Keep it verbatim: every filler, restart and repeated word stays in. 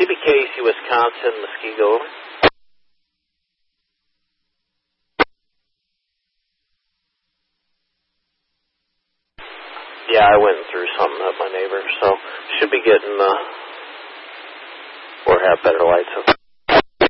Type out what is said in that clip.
C B K C, Wisconsin, Muskego. Yeah, I went through something at my neighbor, so should be getting, uh, or have better lights.